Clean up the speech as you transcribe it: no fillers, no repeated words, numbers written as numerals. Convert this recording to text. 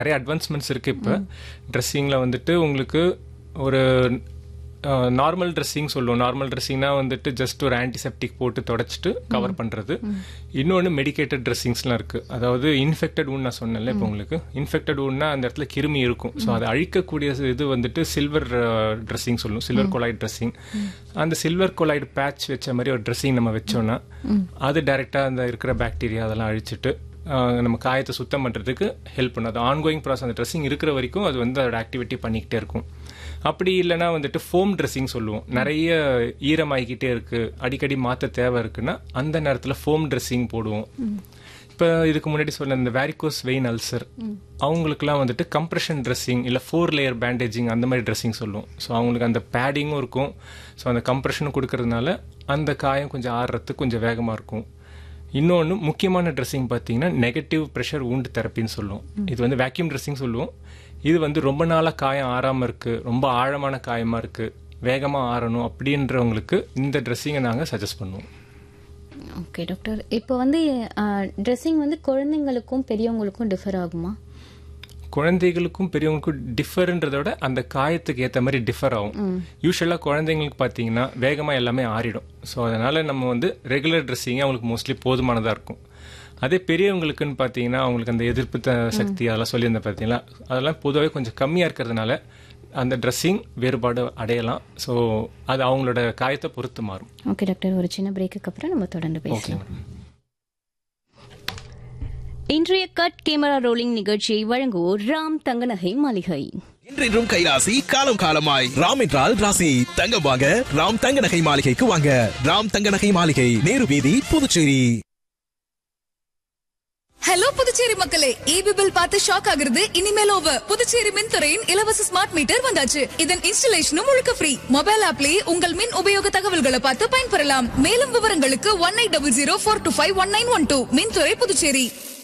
நிறைய அட்வான்ஸ்மெண்ட்ஸ் இருக்குது. இப்போ ட்ரெஸ்ஸிங்கில் வந்துட்டு உங்களுக்கு ஒரு நார்மல் ட்ரெஸ்ஸிங் சொல்லுவோம். நார்மல் ட்ரெஸ்ஸிங்னா வந்துட்டு ஜஸ்ட் ஒரு ஆன்டிசெப்டிக் போட்டு தொடச்சிட்டு கவர் பண்ணுறது. இன்னொன்று மெடிக்கேட்டட் ட்ரெஸ்ஸிங்ஸ்லாம் இருக்குது. அதாவது இன்ஃபெக்டட் ஊன் நான் சொன்னேன்ல இப்போ உங்களுக்கு. இன்ஃபெக்டட் ஊன்னா அந்த இடத்துல கிருமி இருக்கும். ஸோ அதை அழிக்கக்கூடிய இது வந்துட்டு சில்வர் ட்ரெஸ்ஸிங் சொல்லுவோம், சில்வர் கொலாய்டு ட்ரெஸ்ஸிங். அந்த சில்வர் கொலாய்டு பேட்ச் வச்ச மாதிரி ஒரு ட்ரெஸ்ஸிங் நம்ம வச்சோன்னா அது டைரெக்டாக அந்த இருக்கிற பாக்டீரியா அதெல்லாம் அழிச்சிட்டு நம்ம காயத்தை சுத்தம் பண்ணுறதுக்கு ஹெல்ப் பண்ணும். அது ஆன்கோயிங் ப்ராசஸ். அந்த ட்ரெஸ்ஸிங் இருக்கிற வரைக்கும் அது வந்து அதோட ஆக்டிவிட்டி பண்ணிக்கிட்டே இருக்கும். அப்படி இல்லைனா வந்துட்டு ஃபோம் ட்ரெஸ்ஸிங் சொல்லுவோம். நிறைய ஈரமாகிக்கிட்டே இருக்குது, அடிக்கடி மாற்ற தேவை இருக்குன்னா அந்த நேரத்தில் ஃபோம் ட்ரெஸ்ஸிங் போடுவோம். இப்போ இதுக்கு முன்னாடி சொன்ன இந்த வேரிகோஸ் வெயின் அல்சர் அவங்களுக்குலாம் வந்துட்டு கம்ப்ரெஷன் ட்ரெஸ்ஸிங் இல்லை 4 லேயர் பேண்டேஜிங் அந்த மாதிரி ட்ரெஸ்ஸிங் சொல்லுவோம். ஸோ அவங்களுக்கு அந்த பேடிங்கும் இருக்கும். ஸோ அந்த கம்ப்ரெஷனும் கொடுக்கறதுனால அந்த காயம் கொஞ்சம் ஆடுறதுக்கு கொஞ்சம் வேகமாக இருக்கும். இன்னொன்று முக்கியமான ட்ரெஸ்ஸிங் பார்த்தீங்கன்னா நெகட்டிவ் ப்ரெஷர் வூண்ட் தெரப்பின்னு சொல்லுவோம். இது வந்து வேக்யூம் ட்ரெஸ்ஸிங் சொல்லுவோம். இது வந்து ரொம்ப நாளாக காயம் ஆறாமல் இருக்குது, ரொம்ப ஆழமான காயமாக இருக்குது, வேகமாக ஆறணும் அப்படின்றவங்களுக்கு இந்த ட்ரெஸ்ஸிங்கை நாங்கள் சஜஸ்ட் பண்ணுவோம். ஓகே டாக்டர், இப்போ வந்து ட்ரெஸ்ஸிங் வந்து குழந்தைங்களுக்கும் பெரியவங்களுக்கும் டிஃபர் ஆகுமா? குழந்தைகளுக்கும் பெரியவங்களுக்கும் டிஃபர்ன்றத விட அந்த காயத்துக்கு ஏற்ற மாதிரி டிஃபர் ஆகும். யூஸ்வலாக குழந்தைங்களுக்கு பார்த்தீங்கன்னா வேகமாக எல்லாமே ஆறிடும். ஸோ அதனால் நம்ம வந்து ரெகுலர் ட்ரெஸ்ஸிங்கே அவங்களுக்கு மோஸ்ட்லி போதுமானதாக இருக்கும். அதே பெரியவங்களுக்குன்னு பார்த்தீங்கன்னா அவங்களுக்கு அந்த எதிர்ப்பு சக்தி அதெல்லாம் சொல்லியிருந்தேன் பார்த்தீங்களா, அதெல்லாம் பொதுவாகவே கொஞ்சம் கம்மியாக இருக்கிறதுனால அந்த ட்ரெஸ்ஸிங் வேறுபாடு அடையலாம். ஸோ அது அவங்களோட காயத்தை பொறுத்து மாறும். ஓகே டாக்டர், ஒரு சின்ன பிரேக்குக்கு அப்புறம் நம்ம தொடர்ந்து பேசலாம். இன்றைய கட் கேமரா ரோலிங் நிகழ்ச்சியை வழங்குவோர் ராம் தங்கநகை மாளிகை. இன்றும் கைராசி காலம் காலமாய் ராம் என்றால் ராசி. தங்கம் வாங்க ராம் தங்க நகை மாளிகைக்கு வாங்க. ராம் தங்க நகை மாளிகை, நேரு வீதி, புதுச்சேரி. ஹலோ புதுச்சேரி மக்களே, ஈபி பில் பார்த்து ஷாக் ஆகுறது இனிமேல் ஓவர். புதுச்சேரி மின்துறையின் இலவச ஸ்மார்ட் மீட்டர் வந்தாச்சு. இதன் இன்ஸ்டலேஷனும் முழுக்க ஃப்ரீ. மொபைல் ஆப்லயே உங்கள் மின் உபயோக தகவல்களை பார்த்து பயன்பெறலாம். மேலும் விவரங்களுக்கு 1800 425 1912. மின்துறை புதுச்சேரி.